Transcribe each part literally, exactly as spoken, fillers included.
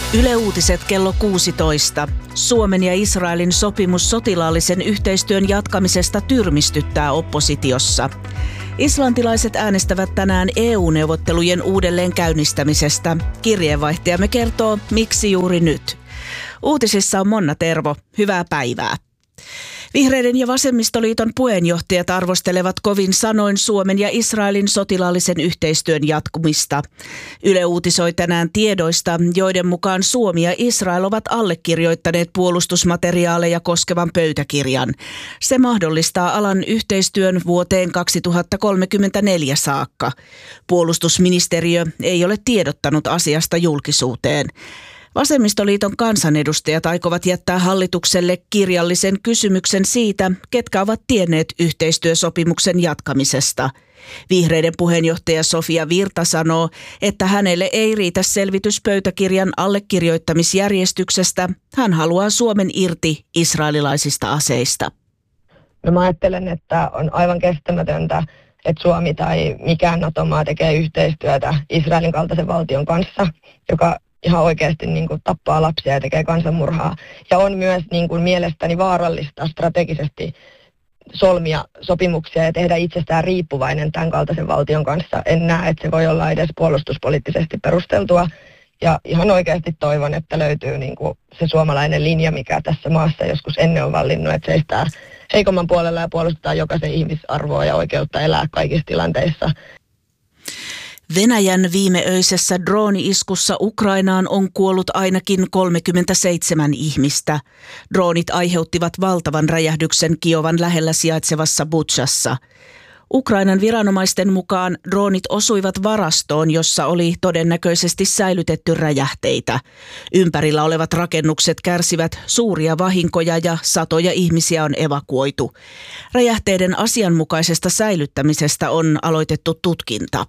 Yle Uutiset kello kuusitoista. Suomen ja Israelin sopimus sotilaallisen yhteistyön jatkamisesta tyrmistyttää oppositiossa. Islantilaiset äänestävät tänään E U-neuvottelujen uudelleen käynnistämisestä. Kirjeenvaihtajamme kertoo, miksi juuri nyt. Uutisissa on Monna Tervo. Hyvää päivää. Vihreiden ja vasemmistoliiton puheenjohtajat arvostelevat kovin sanoin Suomen ja Israelin sotilaallisen yhteistyön jatkumista. Yle uutisoi tänään tiedoista, joiden mukaan Suomi ja Israel ovat allekirjoittaneet puolustusmateriaaleja koskevan pöytäkirjan. Se mahdollistaa alan yhteistyön vuoteen kaksituhattakolmekymmentäneljä saakka. Puolustusministeriö ei ole tiedottanut asiasta julkisuuteen. Vasemmistoliiton kansanedustajat aikovat jättää hallitukselle kirjallisen kysymyksen siitä, ketkä ovat tienneet yhteistyösopimuksen jatkamisesta. Vihreiden puheenjohtaja Sofia Virta sanoo, että hänelle ei riitä selvitys pöytäkirjan allekirjoittamisjärjestyksestä. Hän haluaa Suomen irti israelilaisista aseista. No mä ajattelen, että on aivan kestämätöntä, että Suomi tai mikään NATO-maa tekee yhteistyötä Israelin kaltaisen valtion kanssa, joka ihan oikeasti niin kuin tappaa lapsia ja tekee kansanmurhaa. Ja on myös niin kuin mielestäni vaarallista strategisesti solmia sopimuksia ja tehdä itsestään riippuvainen tämän kaltaisen valtion kanssa. En näe, että se voi olla edes puolustuspoliittisesti perusteltua. Ja ihan oikeasti toivon, että löytyy niin kuin se suomalainen linja, mikä tässä maassa joskus ennen on vallinnut, että seistään heikomman puolella ja puolustetaan jokaisen ihmisarvoa ja oikeutta elää kaikissa tilanteissa. Venäjän viimeöisessä drooni-iskussa Ukrainaan on kuollut ainakin kolmekymmentäseitsemän ihmistä. Droonit aiheuttivat valtavan räjähdyksen Kiovan lähellä sijaitsevassa Butšassa. Ukrainan viranomaisten mukaan droonit osuivat varastoon, jossa oli todennäköisesti säilytetty räjähteitä. Ympärillä olevat rakennukset kärsivät suuria vahinkoja ja satoja ihmisiä on evakuoitu. Räjähteiden asianmukaisesta säilyttämisestä on aloitettu tutkinta.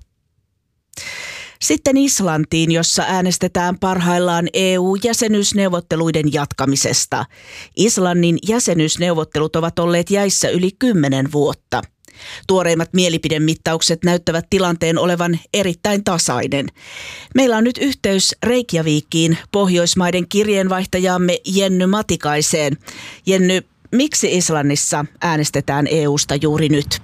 Sitten Islantiin, jossa äänestetään parhaillaan E U-jäsenyysneuvotteluiden jatkamisesta. Islannin jäsenyysneuvottelut ovat olleet jäissä yli kymmenen vuotta. Tuoreimmat mielipidemittaukset näyttävät tilanteen olevan erittäin tasainen. Meillä on nyt yhteys Reykjavikiin Pohjoismaiden kirjeenvaihtajaamme Jenny Matikaiseen. Jenny, miksi Islannissa äänestetään E U:sta juuri nyt?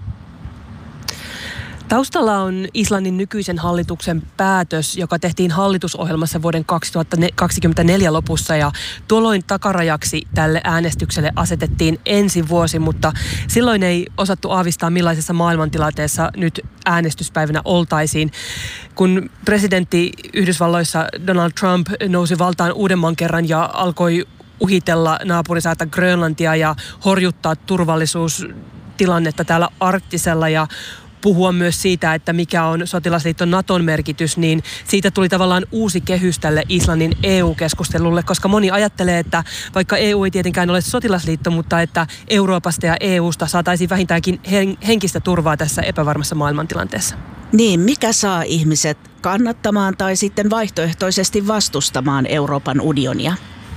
Taustalla on Islannin nykyisen hallituksen päätös, joka tehtiin hallitusohjelmassa vuoden kaksituhattakaksikymmentäneljä lopussa ja tuolloin takarajaksi tälle äänestykselle asetettiin ensi vuosi, mutta silloin ei osattu aavistaa millaisessa maailmantilanteessa nyt äänestyspäivänä oltaisiin. Kun presidentti Yhdysvalloissa Donald Trump nousi valtaan uudemman kerran ja alkoi uhitella naapurisaarta Grönlantia ja horjuttaa turvallisuustilannetta täällä arktisella ja puhua myös siitä, että mikä on sotilasliitto Naton merkitys, niin siitä tuli tavallaan uusi kehys tälle Islannin E U-keskustelulle, koska moni ajattelee, että vaikka E U ei tietenkään ole sotilasliitto, mutta että Euroopasta ja E U:sta saataisiin vähintäänkin henkistä turvaa tässä epävarmassa maailmantilanteessa. Niin, mikä saa ihmiset kannattamaan tai sitten vaihtoehtoisesti vastustamaan Euroopan unionia?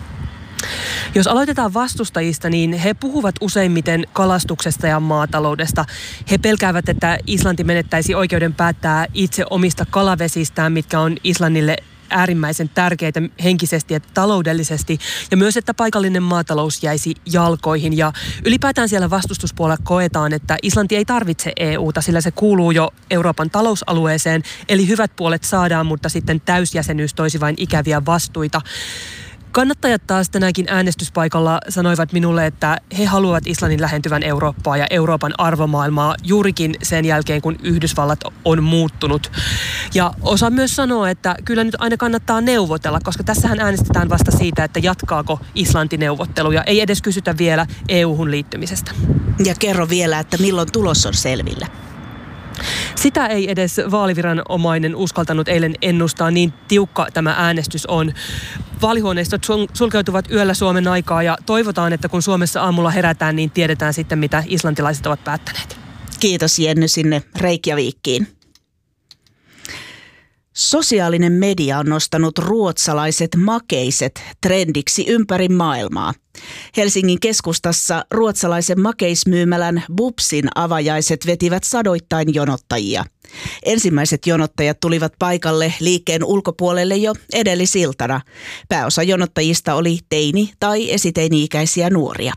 Jos aloitetaan vastustajista, niin he puhuvat useimmiten kalastuksesta ja maataloudesta. He pelkäävät, että Islanti menettäisi oikeuden päättää itse omista kalavesistään, mitkä on Islannille äärimmäisen tärkeitä henkisesti ja taloudellisesti, ja myös, että paikallinen maatalous jäisi jalkoihin. Ja ylipäätään siellä vastustuspuolella koetaan, että Islanti ei tarvitse E U:ta, sillä se kuuluu jo Euroopan talousalueeseen, eli hyvät puolet saadaan, mutta sitten täysjäsenyys toisi vain ikäviä vastuita. Kannattajat taas tänäänkin äänestyspaikalla sanoivat minulle, että he haluavat Islannin lähentyvän Eurooppaa ja Euroopan arvomaailmaa juurikin sen jälkeen, kun Yhdysvallat on muuttunut. Ja osa myös sanoo, että kyllä nyt aina kannattaa neuvotella, koska tässähän äänestetään vasta siitä, että jatkaako Islanti neuvotteluja. Ei edes kysytä vielä E U:hun liittymisestä. Ja kerro vielä, että milloin tulos on selvillä. Sitä ei edes vaaliviranomainen uskaltanut eilen ennustaa, niin tiukka tämä äänestys on. Vaalihuoneistot sulkeutuvat yöllä Suomen aikaa ja toivotaan, että kun Suomessa aamulla herätään, niin tiedetään sitten, mitä islantilaiset ovat päättäneet. Kiitos Jenny sinne Reykjavikiin. Sosiaalinen media on nostanut ruotsalaiset makeiset trendiksi ympäri maailmaa. Helsingin keskustassa ruotsalaisen makeismyymälän Bubsin avajaiset vetivät sadoittain jonottajia. Ensimmäiset jonottajat tulivat paikalle liikkeen ulkopuolelle jo edellisiltana. Pääosa jonottajista oli teini- tai esiteini-ikäisiä nuoria.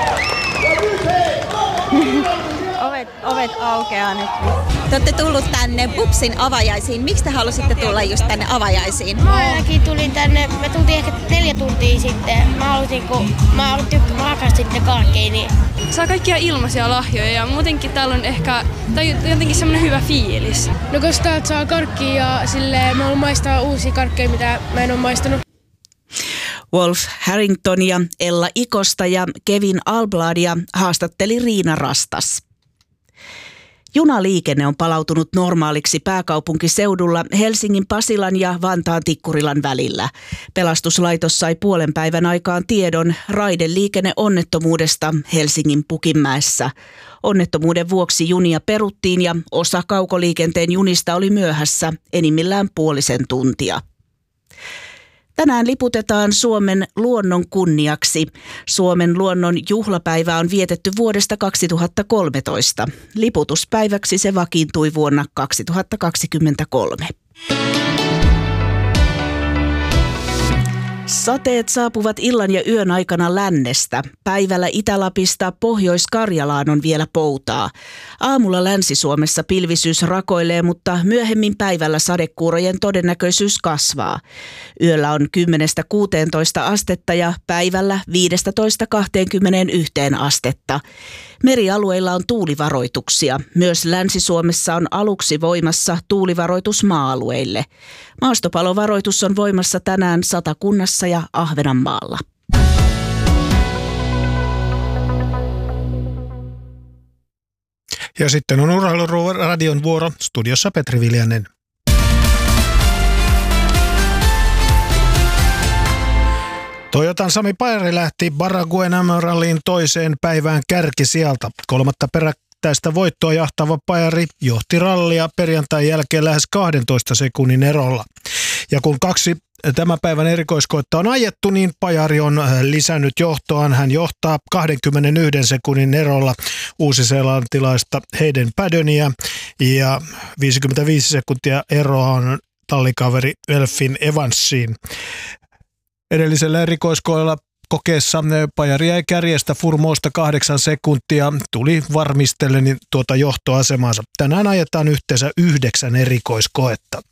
Ovet, ovet aukeaa nyt. Te olette tullut tänne Pupsin avajaisiin. Miksi te halusitte tulla just tänne avajaisiin? Mä ainakin tulin tänne, me tultiin ehkä neljä tuntia sitten. Mä halusin, kun mä rakastin sitten karkkeja, niin... Saa kaikkia ilmaisia lahjoja ja muutenkin täällä on ehkä, tai jotenkin semmoinen hyvä fiilis. No koska täältä saa karkkia ja silleen mä haluan maistaa uusia karkkeja, mitä mä en ole maistanut. Wolf Harringtonia, Ella Ikosta ja Kevin Albladia haastatteli Riina Rastas. Junaliikenne on palautunut normaaliksi pääkaupunkiseudulla Helsingin Pasilan ja Vantaan Tikkurilan välillä. Pelastuslaitos sai puolen päivän aikaan tiedon raideliikenneonnettomuudesta Helsingin Pukinmäessä. Onnettomuuden vuoksi junia peruttiin ja osa kaukoliikenteen junista oli myöhässä enimmillään puolisen tuntia. Tänään liputetaan Suomen luonnon kunniaksi. Suomen luonnon juhlapäivä on vietetty vuodesta kaksituhattakolmetoista. Liputuspäiväksi se vakiintui vuonna kaksituhattakaksikymmentäkolme. Sateet saapuvat illan ja yön aikana lännestä. Päivällä Itä-Lapista Pohjois-Karjalaan on vielä poutaa. Aamulla Länsi-Suomessa pilvisyys rakoilee, mutta myöhemmin päivällä sadekuurojen todennäköisyys kasvaa. Yöllä on kymmenestä kuuteentoista astetta ja päivällä viidestätoista kahteenkymmeneenyhteen astetta. Merialueilla on tuulivaroituksia. Myös Länsi-Suomessa on aluksi voimassa tuulivaroitus maa-alueille. Maastopalovaroitus on voimassa tänään Satakunnassa ja Ahvenanmaalla. Ja sitten on Urheiluradion vuoro, studiossa Petri Viljanen. Toyotan Sami Pajari lähti Baraguen M M-rallin toiseen päivään kärkisijalta. Kolmatta perättäistä voittoa jahtava Pajari johti rallia perjantain jälkeen lähes kahdentoista sekunnin erolla. Ja kun kaksi tämän päivän erikoiskoetta on ajettu, niin Pajari on lisännyt johtoaan. Hän johtaa kaksikymmentäyksi sekunnin erolla uusiseelantilaista Hayden Paddonia ja viisikymmentäviisi sekuntia eroa on tallikaveri Elfin Evansiin. Edellisellä erikoiskoella kokeessa Pajari jäi kärjestä Furmoosta kahdeksan sekuntia, tuli varmistellen tuota johtoasemansa. Tänään ajetaan yhteensä yhdeksän erikoiskoetta.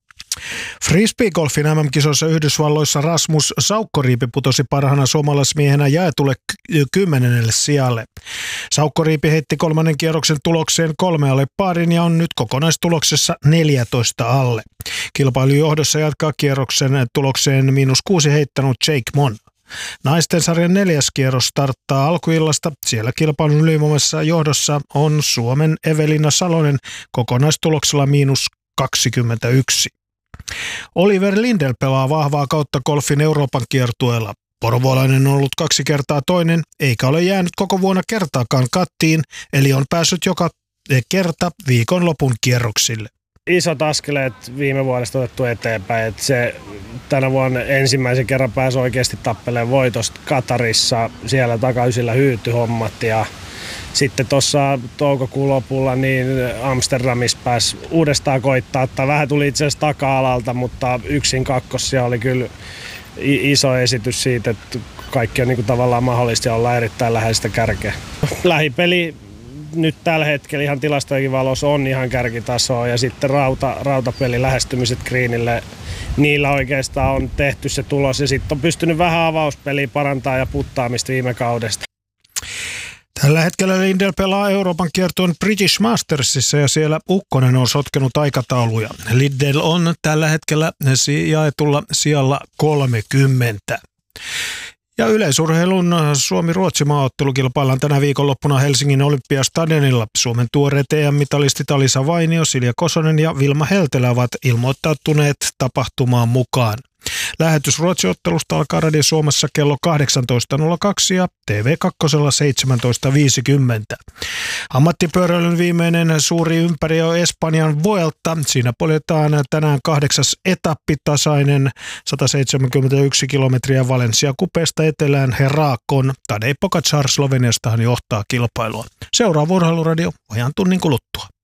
Frisbeegolfin M M-kisoissa Yhdysvalloissa Rasmus Saukkoriipi putosi parhaana suomalaismiehenä jaetulle kymmenennelle sijalle. Saukkoriipi heitti kolmannen kierroksen tulokseen kolme alle parin ja on nyt kokonaistuloksessa neljätoista alle. Kilpailun johdossa jatkaa kierroksen tulokseen miinus kuusi heittänyt Jake Mon. Naisten sarjan neljäs kierros starttaa alkuillasta. Siellä kilpailun ylivoimassa johdossa on Suomen Evelina Salonen kokonaistuloksella miinus kaksikymmentäyksi. Oliver Lindell pelaa vahvaa kautta golfin Euroopan kiertueella. Porvoolainen on ollut kaksi kertaa toinen, eikä ole jäänyt koko vuonna kertaakaan kattiin, eli on päässyt joka kerta viikonlopun kierroksille. Isot askeleet viime vuodesta otettu eteenpäin, että se tänä vuonna ensimmäisen kerran pääsi oikeasti tappelemaan voitosta Katarissa, siellä takaisilla hyytyhommat ja sitten tuossa toukokuun lopulla niin Amsterdamissa pääsi uudestaan koittaa, että vähän tuli itse asiassa taka-alalta, mutta yksin kakkosia oli kyllä iso esitys siitä, että kaikki on niin kuin tavallaan mahdollista olla erittäin läheistä kärkeä. Lähipeli nyt tällä hetkellä ihan tilastojenkin valossa on ihan kärkitasoa ja sitten rauta, rautapeli lähestymiset greenille, niillä oikeastaan on tehty se tulos ja sitten on pystynyt vähän avauspeliä parantaa ja puttaamista viime kaudesta. Tällä hetkellä Lindell pelaa Euroopan kiertueen British Mastersissa ja siellä ukkonen on sotkenut aikatauluja. Lindell on tällä hetkellä jaetulla sijalla kolmekymmentä. Ja yleisurheilun Suomi-Ruotsi-maaottelu kilpaillaan tänä viikonloppuna Helsingin Olympiastadionilla. Suomen tuoreet E M-mitalistit Alisa Vainio, Silja Kosonen ja Vilma Heltelä ovat ilmoittautuneet tapahtumaan mukaan. Lähetys Ruotsi-ottelusta alkaa Radio Suomessa kello kahdeksantoista nolla kaksi ja T V kaksi seitsemäntoista viisikymmentä. Ammattipyöräilyn viimeinen suuri ympäri on Espanjan Vuelta. Siinä poljetaan tänään kahdeksas etappitasainen sata seitsemänkymmentäyksi kilometriä Valencia Kupesta etelään Herakon. Tadej Pogačar Sloveniastahan johtaa kilpailua. Seuraava Urheiluradio ajan tunnin kuluttua.